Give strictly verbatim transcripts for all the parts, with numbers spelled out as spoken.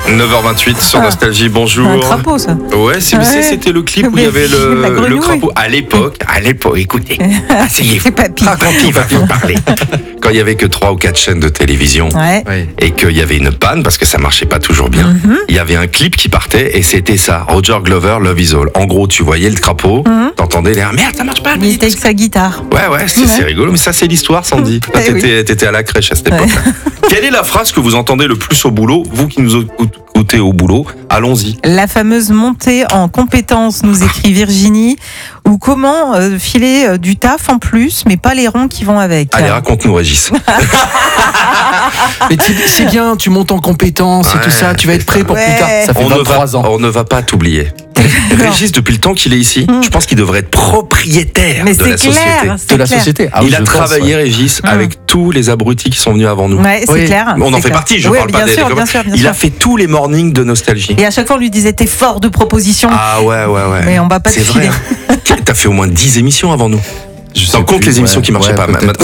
neuf heures vingt-huit sur Ah. Nostalgie, bonjour. Un crapaud, ça. Ouais, c'est, mais c'est- Ouais. c'était le clip où il Mais y avait la le, grenouille. le crapaud. À l'époque, à l'époque, écoutez, asseyez-vous. C'est papy. Ah, papy va vous parler. Quand il y avait que trois ou quatre chaînes de télévision Ouais. Oui. et qu'il y avait une panne parce que ça marchait pas toujours bien, Mhm. il y avait un clip qui partait et c'était ça, Roger Glover, Love Is All. En gros, tu voyais le crapaud, Mhm. t'entendais l'air, merde, ça marche pas. Il lui. était avec sa guitare. Ouais, ouais, c'est, Ouais. c'est rigolo, mais ça, c'est l'histoire, Sandy. Toi, Eh oui. t'étais, t'étais à la crèche à cette époque-là. Quelle est la phrase que vous entendez le plus au boulot, vous qui nous écoutez au boulot? Allons-y. La fameuse montée en compétences, nous écrit Virginie, ou comment euh, filer euh, du taf en plus, mais pas les ronds qui vont avec. Allez, raconte-nous, Régis. Mais c'est- c'est bien, tu montes en compétences et Ouais, tout ça, tu vas être prêt pour Ouais. plus tard. Ça fait On ne, va, vingt-trois ans. on ne va pas t'oublier. Régis, depuis le temps qu'il est ici, Mm. je pense qu'il devrait être propriétaire Mais de c'est la société. clair, c'est De la clair. société. Ah oui, Il a je pense, travaillé, ouais. Régis, Mm. avec tous les abrutis qui sont venus avant nous. Ouais, c'est Oui. clair. On en c'est fait clair. partie, je Oui, parle pas bien des sûr, des bien sûr, bien Il sûr. a fait tous les mornings de Nostalgie. Et à chaque fois, on lui disait t'es fort de propositions. Ah ouais, ouais, ouais. Mais on va pas te C'est vrai. filer. hein. T'as fait au moins dix émissions avant nous. Je Sans sais compte plus, les émissions ouais, qui marchaient ouais, pas. peut-être. Maintenant-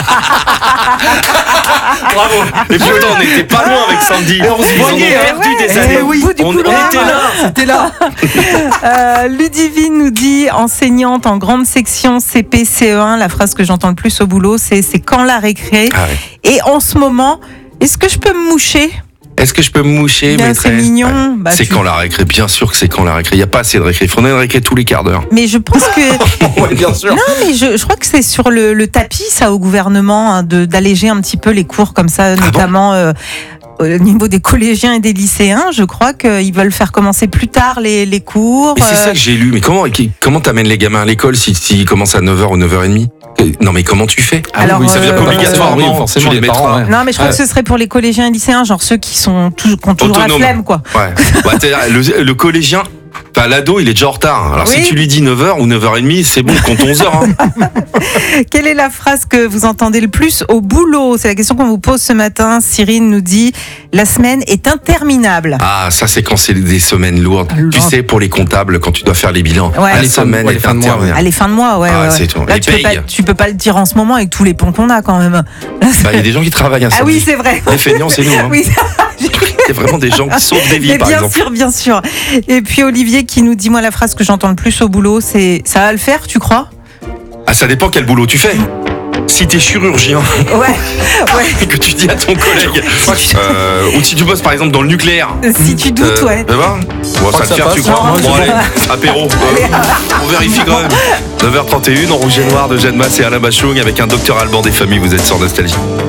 Bravo. Et puis autant, on n'était pas loin avec Sandy. Et on se Ils en ont voyait, hein. perdu Ouais, des eh années. oui. Bout du on, on couloir. était là. C'était là. Euh, Ludivine nous dit, enseignante en grande section C P C E un, la phrase que j'entends le plus au boulot, c'est c'est quand la récré. Ah ouais. Et en ce moment, est-ce que je peux me moucher? Est-ce que je peux me moucher, Bien, maîtresse? c'est mignon. Ouais. Bah, C'est tu- quand la récré, bien sûr que c'est quand la récré. Il n'y a pas assez de récré. Il faudrait une récré tous les quarts d'heure. Mais je pense que. Ouais, bien sûr. Non, mais je, je crois que c'est sur le, le tapis, ça, au gouvernement, hein, de d'alléger un petit peu les cours comme ça, bon notamment euh, au niveau des collégiens et des lycéens. Je crois qu'ils veulent faire commencer plus tard les, les cours. Mais c'est euh, ça que j'ai lu. Mais comment, qui- comment t'amènes les gamins à l'école si, s'ils commencent à neuf heures ou neuf heures trente? Non, mais comment tu fais? Alors, oui, ça veut dire euh, qu'obligatoirement, oui, forcément, tu les les parents, mettras. ouais. Non, mais je crois Ouais. que ce serait pour les collégiens et lycéens, genre ceux qui sont toujours, qui ont toujours Autonomes. la flemme, quoi. Ouais. Bah, t'es- le, le collégien, enfin, l'ado, il est déjà en retard. Alors, Oui. si tu lui dis neuf heures ou neuf heures trente, c'est bon, compte onze heures. Hein. Quelle est la phrase que vous entendez le plus au boulot? C'est la question qu'on vous pose ce matin. Cyrine nous dit la semaine est interminable. Ah, ça, c'est quand c'est des semaines lourdes. Lourdes. Tu sais, pour les comptables, quand tu dois faire les bilans. Ouais. La Les fins de- semaine ouais, est les fins de mois, interminable. À les fins de mois, ouais. Ah, ouais, c'est ouais. tout. Là, Les tu peux, payes. pas, tu peux pas le dire en ce moment avec tous les ponts qu'on a quand même. Bah, il y a des gens qui travaillent. Hein, Ah Sandy. oui, c'est vrai. Les feignants, c'est nous. Hein. Oui, Il y a vraiment des gens qui sauvent des vies, mais par bien exemple. sûr, bien sûr. Et puis Olivier qui nous dit, moi, la phrase que j'entends le plus au boulot, c'est ça va le faire, tu crois? Ah, ça dépend quel boulot tu fais. Si t'es chirurgien Ouais, ouais. et que tu dis à ton collègue, euh, ou si tu bosses par exemple dans le nucléaire, Si tu doutes, euh, ouais. ça va Bon, crois ça te que ça fait, tu passe, crois hein, Bon, c'est allez, apéro. Euh, on vérifie quand même. neuf heures trente et une, en rouge et noir de Jeanne Masse et Alain Bachung avec un docteur Alban des familles. Vous êtes sur Nostalgie.